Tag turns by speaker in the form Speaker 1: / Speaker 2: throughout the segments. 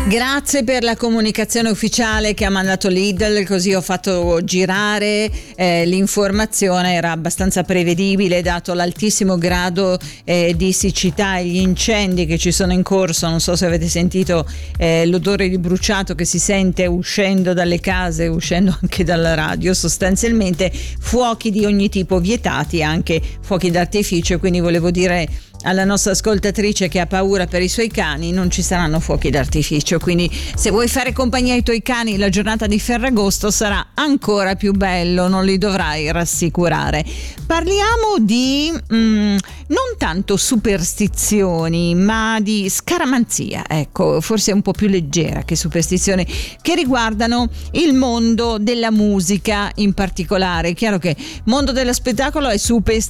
Speaker 1: Grazie per la comunicazione ufficiale che ha mandato Lidl, così ho fatto girare l'informazione. Era abbastanza prevedibile dato l'altissimo grado di siccità e gli incendi che ci sono in corso. Non so se avete sentito l'odore di bruciato che si sente uscendo dalle case, uscendo anche dalla radio, sostanzialmente fuochi di ogni tipo vietati, anche fuochi d'artificio, quindi volevo dire alla nostra ascoltatrice che ha paura per i suoi cani, non ci saranno fuochi d'artificio, quindi se vuoi fare compagnia ai tuoi cani la giornata di Ferragosto sarà ancora più bello, non li dovrai rassicurare. Parliamo di non tanto superstizioni ma di scaramanzia, ecco, forse un po' più leggera che superstizioni, che riguardano il mondo della musica in particolare. È chiaro che il mondo dello spettacolo è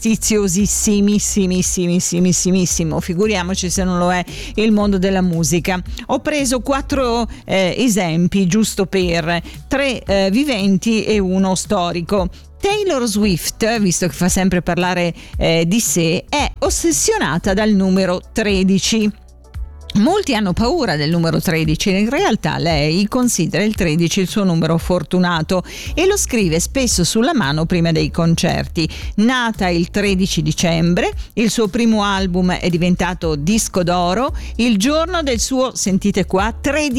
Speaker 1: superstiziosissimissimo, figuriamoci se non lo è il mondo della musica. Ho preso 4 esempi giusto per 3 viventi e uno storico. Taylor Swift, visto che fa sempre parlare di sé, è ossessionata dal numero 13. Molti hanno paura del numero 13, in realtà lei considera il 13 il suo numero fortunato e lo scrive spesso sulla mano prima dei concerti. Nata il 13 dicembre, il suo primo album è diventato disco d'oro il giorno del suo, sentite qua,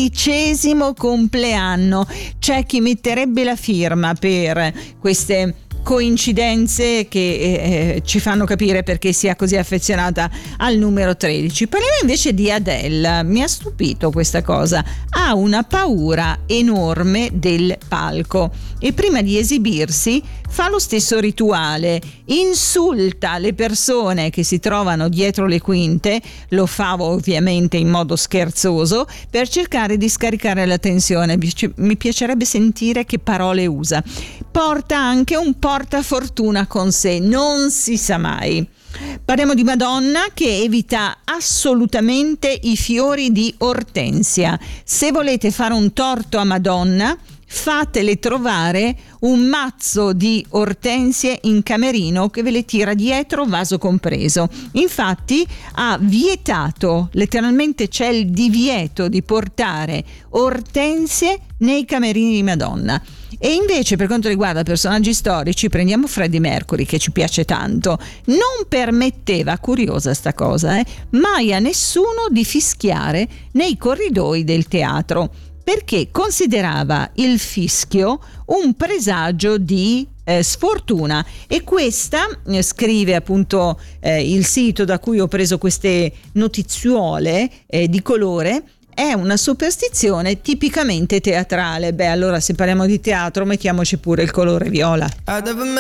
Speaker 1: 13° compleanno. C'è chi metterebbe la firma per queste coincidenze che ci fanno capire perché sia così affezionata al numero 13. Parliamo invece di Adele. Mi ha stupito questa cosa. Ha una paura enorme del palco e prima di esibirsi fa lo stesso rituale, insulta le persone che si trovano dietro le quinte, lo fa ovviamente in modo scherzoso per cercare di scaricare la tensione. Mi piacerebbe sentire che parole usa. Porta anche un portafortuna con sé, non si sa mai. Parliamo di Madonna che evita assolutamente i fiori di ortensia. Se volete fare un torto a Madonna, fatele trovare un mazzo di ortensie in camerino che ve le tira dietro, vaso compreso. Infatti ha vietato, letteralmente c'è il divieto di portare ortensie nei camerini di Madonna. E invece per quanto riguarda personaggi storici, prendiamo Freddie Mercury, che ci piace tanto. Non permetteva, curiosa sta cosa, mai a nessuno di fischiare nei corridoi del teatro, perché considerava il fischio un presagio di sfortuna. E questa, scrive appunto il sito da cui ho preso queste notiziole di colore, è una superstizione tipicamente teatrale. Beh, allora se parliamo di teatro mettiamoci pure il colore viola.